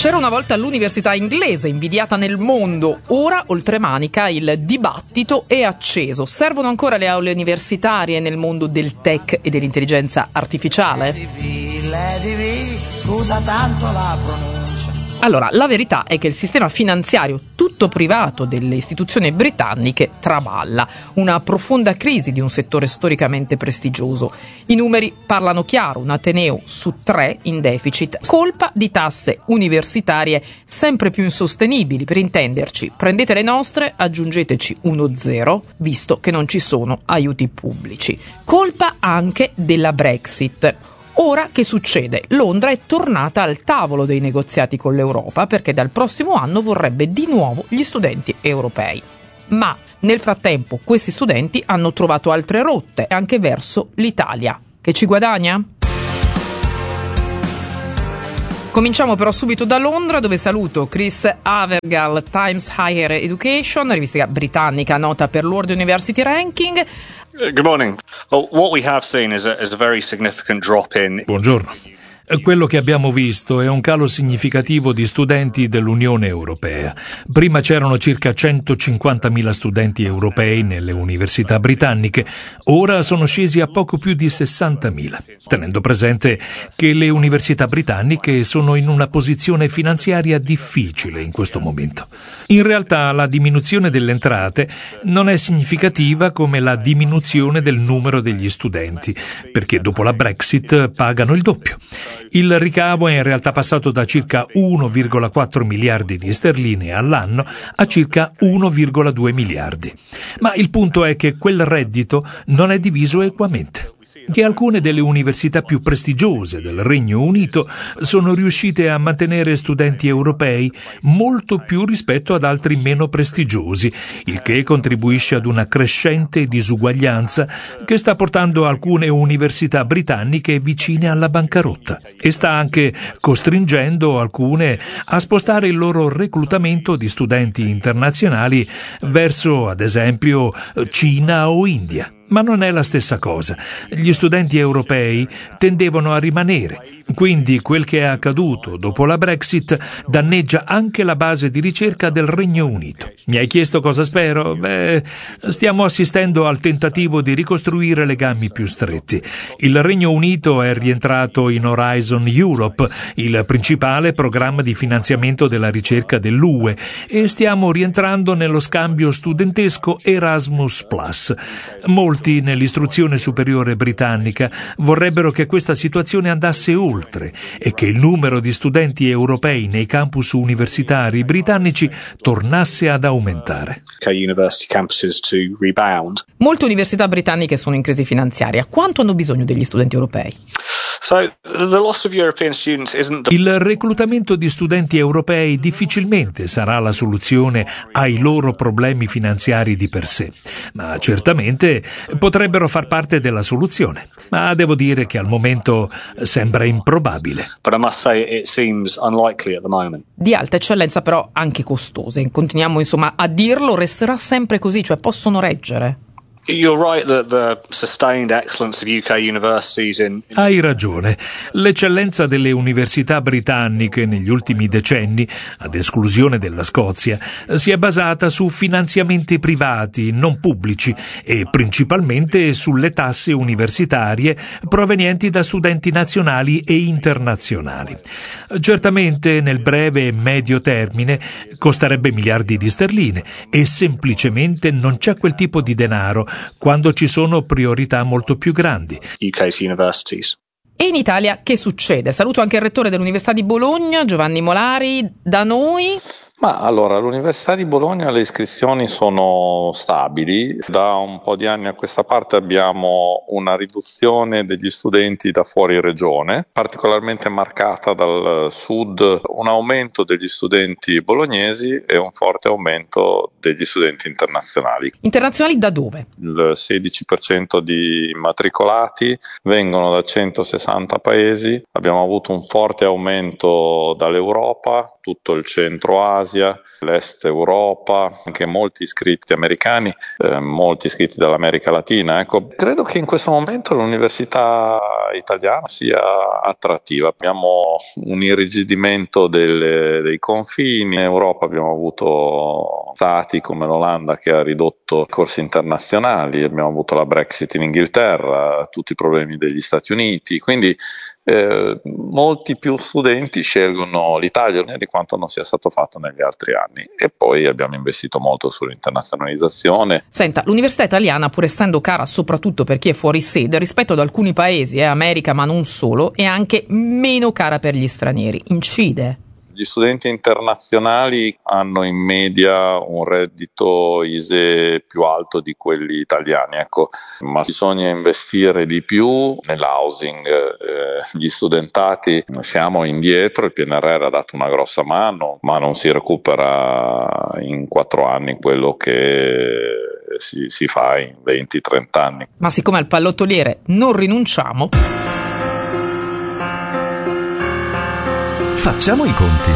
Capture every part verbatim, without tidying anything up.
C'era una volta l'università inglese, invidiata nel mondo. Ora, oltremanica, il dibattito è acceso. Servono ancora le aule universitarie nel mondo del tech e dell'intelligenza artificiale? Lady V, scusa tanto la pronuncia. Allora, la verità è che il sistema finanziario tutto privato delle istituzioni britanniche traballa. Una profonda crisi di un settore storicamente prestigioso. I numeri parlano chiaro, un ateneo su tre in deficit, colpa di tasse universitarie sempre più insostenibili. Per intenderci, prendete le nostre, aggiungeteci uno zero, visto che non ci sono aiuti pubblici. Colpa anche della Brexit. Ora che succede? Londra è tornata al tavolo dei negoziati con l'Europa perché dal prossimo anno vorrebbe di nuovo gli studenti europei. Ma nel frattempo questi studenti hanno trovato altre rotte anche verso l'Italia. Che ci guadagna? Cominciamo però subito da Londra, dove saluto Chris Havergal, Times Higher Education, rivista britannica nota per World University Ranking. Good morning. Well, what we have seen is a, is a very significant drop in. Buongiorno. Quello che abbiamo visto è un calo significativo di studenti dell'Unione Europea. Prima c'erano circa centocinquantamila studenti europei nelle università britanniche, ora sono scesi a poco più di sessantamila, tenendo presente che le università britanniche sono in una posizione finanziaria difficile in questo momento. In realtà la diminuzione delle entrate non è significativa come la diminuzione del numero degli studenti, perché dopo la Brexit pagano il doppio. Il ricavo è in realtà passato da circa uno virgola quattro miliardi di sterline all'anno a circa uno virgola due miliardi. Ma il punto è che quel reddito non è diviso equamente. Che alcune delle università più prestigiose del Regno Unito sono riuscite a mantenere studenti europei molto più rispetto ad altri meno prestigiosi, il che contribuisce ad una crescente disuguaglianza che sta portando alcune università britanniche vicine alla bancarotta e sta anche costringendo alcune a spostare il loro reclutamento di studenti internazionali verso, ad esempio, Cina o India. Ma non è la stessa cosa. Gli studenti europei tendevano a rimanere. Quindi quel che è accaduto dopo la Brexit danneggia anche la base di ricerca del Regno Unito. Mi hai chiesto cosa spero? Beh, stiamo assistendo al tentativo di ricostruire legami più stretti. Il Regno Unito è rientrato in Horizon Europe, il principale programma di finanziamento della ricerca dell'U E, e stiamo rientrando nello scambio studentesco Erasmus plus. Molti nell'istruzione superiore britannica vorrebbero che questa situazione andasse oltre e che il numero di studenti europei nei campus universitari britannici tornasse ad aumentare. Molte università britanniche sono in crisi finanziaria. Quanto hanno bisogno degli studenti europei? Il reclutamento di studenti europei difficilmente sarà la soluzione ai loro problemi finanziari di per sé, ma certamente potrebbero far parte della soluzione. Ma devo dire che al momento sembra improbabile. Di alta eccellenza, però anche costose. Continuiamo insomma a dirlo, resterà sempre così, cioè possono reggere. You're right that the sustained excellence of U K universities in Hai ragione. L'eccellenza delle università britanniche negli ultimi decenni, ad esclusione della Scozia, si è basata su finanziamenti privati, non pubblici, e principalmente sulle tasse universitarie provenienti da studenti nazionali e internazionali. Certamente nel breve e medio termine costerebbe miliardi di sterline e semplicemente non c'è quel tipo di denaro quando ci sono priorità molto più grandi. U K's universities. E in Italia che succede? Saluto anche il rettore dell'Università di Bologna, Giovanni Molari. Da noi? Ma allora, all'Università di Bologna le iscrizioni sono stabili. Da un po' di anni a questa parte abbiamo una riduzione degli studenti da fuori regione, particolarmente marcata dal sud, un aumento degli studenti bolognesi e un forte aumento degli studenti internazionali. Internazionali da dove? Il sedici per cento di immatricolati vengono da centosessanta paesi, abbiamo avuto un forte aumento dall'Europa, tutto il centro Asia, Asia, l'Est Europa, anche molti iscritti americani, eh, molti iscritti dall'America Latina. Ecco, credo che in questo momento l'università italiana sia attrattiva. Abbiamo un irrigidimento delle, dei confini. In Europa abbiamo avuto stati come l'Olanda che ha ridotto i corsi internazionali, abbiamo avuto la Brexit in Inghilterra, tutti i problemi degli Stati Uniti, quindi Eh, molti più studenti scelgono l'Italia di quanto non sia stato fatto negli altri anni, e poi abbiamo investito molto sull'internazionalizzazione. Senta, l'università italiana, pur essendo cara soprattutto per chi è fuori sede, rispetto ad alcuni paesi, eh, America ma non solo, è anche meno cara per gli stranieri. Incide? Gli studenti internazionali hanno in media un reddito I S E E più alto di quelli italiani, ecco, ma bisogna investire di più nell'housing. Eh, gli studentati siamo indietro, il P N R R ha dato una grossa mano, ma non si recupera in quattro anni quello che si, si fa in venti trenta anni. Ma siccome al pallottoliere non rinunciamo, facciamo i conti.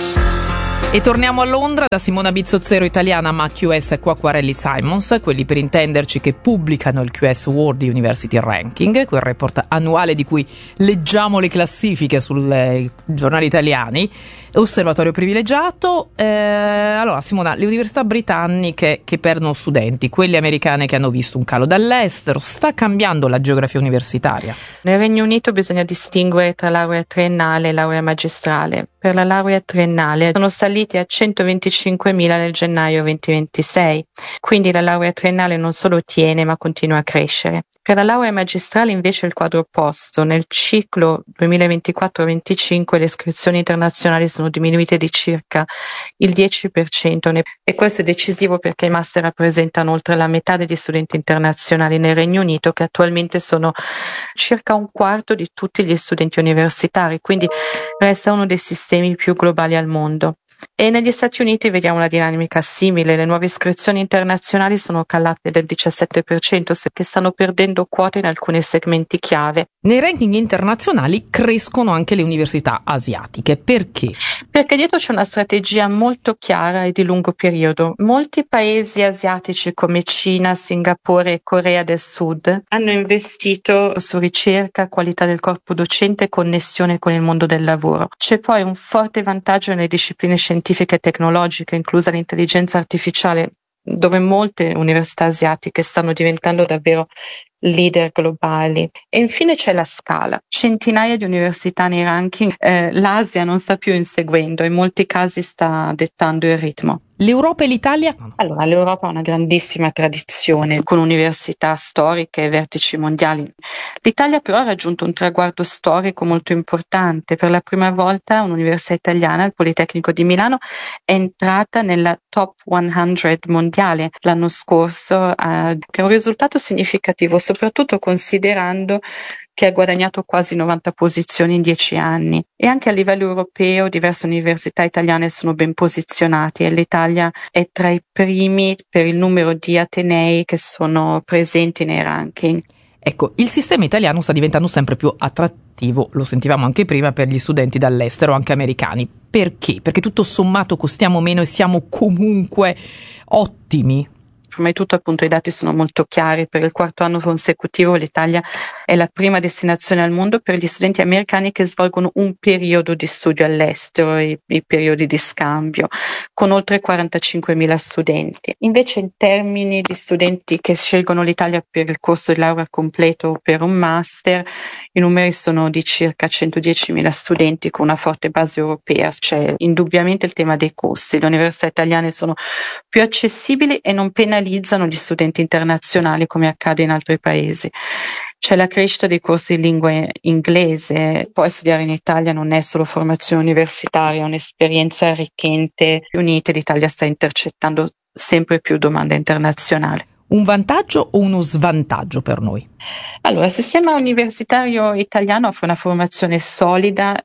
e torniamo a Londra da Simona Bizzozzero italiana ma Q S e Quacquarelli Simons, quelli per intenderci che pubblicano il Q S World University Ranking, quel report annuale di cui leggiamo le classifiche sui giornali italiani. Osservatorio privilegiato. Eh, allora Simona, le università britanniche che perdono studenti, quelle americane che hanno visto un calo dall'estero, sta cambiando la geografia universitaria? Nel Regno Unito bisogna distinguere tra laurea triennale e laurea magistrale. Per la laurea triennale sono saliti a centoventicinquemila nel gennaio duemilaventisei, quindi la laurea triennale non solo tiene ma continua a crescere. Per la laurea magistrale invece è il quadro opposto. Nel ciclo duemilaventiquattro venticinque le iscrizioni internazionali sono diminuite di circa il dieci per cento e questo è decisivo perché i master rappresentano oltre la metà degli studenti internazionali nel Regno Unito, che attualmente sono circa un quarto di tutti gli studenti universitari, quindi resta uno dei sistemi più globali al mondo. E negli Stati Uniti vediamo una dinamica simile, le nuove iscrizioni internazionali sono calate del diciassette per cento, che stanno perdendo quote in alcuni segmenti chiave. Nei ranking internazionali crescono anche le università asiatiche. Perché? Perché dietro c'è una strategia molto chiara e di lungo periodo. Molti paesi asiatici come Cina, Singapore e Corea del Sud hanno investito su ricerca, qualità del corpo docente e connessione con il mondo del lavoro. C'è poi un forte vantaggio nelle discipline scientifiche e tecnologiche, inclusa l'intelligenza artificiale, dove molte università asiatiche stanno diventando davvero leader globali. E infine c'è la scala. Centinaia di università nei ranking, eh, l'Asia non sta più inseguendo, in molti casi sta dettando il ritmo. L'Europa e l'Italia? Allora, l'Europa ha una grandissima tradizione con università storiche e vertici mondiali. L'Italia però ha raggiunto un traguardo storico molto importante. Per la prima volta un'università italiana, il Politecnico di Milano, è entrata nella top cento mondiale l'anno scorso, eh, che è un risultato significativo, soprattutto considerando che ha guadagnato quasi novanta posizioni in dieci anni. E anche a livello europeo diverse università italiane sono ben posizionate e l'Italia è tra i primi per il numero di atenei che sono presenti nei ranking. Ecco, il sistema italiano sta diventando sempre più attrattivo, lo sentivamo anche prima, per gli studenti dall'estero, anche americani. Perché? Perché tutto sommato costiamo meno e siamo comunque ottimi. Prima di tutto, appunto, i dati sono molto chiari. Per il quarto anno consecutivo l'Italia è la prima destinazione al mondo per gli studenti americani che svolgono un periodo di studio all'estero, i, i periodi di scambio, con oltre quarantacinquemila studenti. Invece in termini di studenti che scelgono l'Italia per il corso di laurea completo o per un master, i numeri sono di circa centodiecimila studenti con una forte base europea. C'è indubbiamente il tema dei costi. Le università italiane sono più accessibili e non penalizzano gli studenti internazionali come accade in altri paesi. C'è la crescita dei corsi in lingua inglese. Poi studiare in Italia non è solo formazione universitaria, è un'esperienza arricchente. Unite, l'Italia sta intercettando sempre più domanda internazionale. Un vantaggio o uno svantaggio per noi? Allora, il sistema universitario italiano offre una formazione solida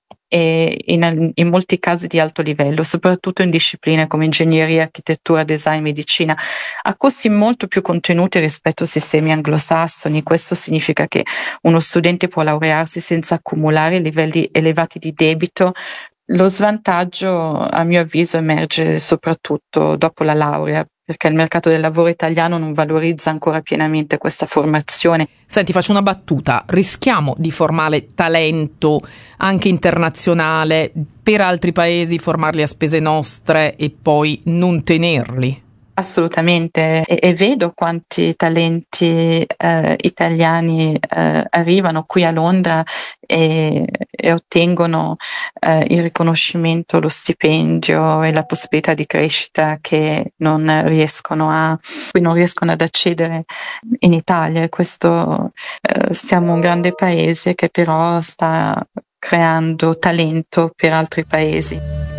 e in, in molti casi di alto livello, soprattutto in discipline come ingegneria, architettura, design, medicina, a costi molto più contenuti rispetto ai sistemi anglosassoni. Questo significa che uno studente può laurearsi senza accumulare livelli elevati di debito Lo svantaggio, a mio avviso, emerge soprattutto dopo la laurea, perché il mercato del lavoro italiano non valorizza ancora pienamente questa formazione. Senti, faccio una battuta. Rischiamo di formare talento anche internazionale per altri paesi, formarli a spese nostre e poi non tenerli? Assolutamente, e, e vedo quanti talenti eh, italiani eh, arrivano qui a Londra e, e ottengono eh, il riconoscimento, lo stipendio e la possibilità di crescita che non riescono a, cui non riescono ad accedere in Italia. E questo eh, siamo un grande paese che però sta creando talento per altri paesi.